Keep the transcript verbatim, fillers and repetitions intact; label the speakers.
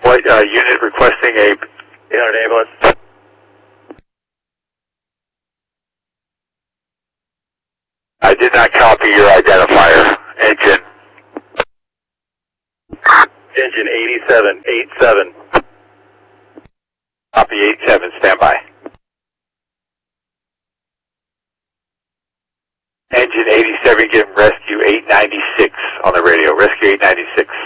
Speaker 1: what uh, unit requesting a an ambulance? I did not copy your identifier. Engine. Engine eighty-seven eighty-seven. Copy eighty-seven, standby. Engine eighty-seven, give rescue eight ninety-six on the radio. Rescue eight ninety-six.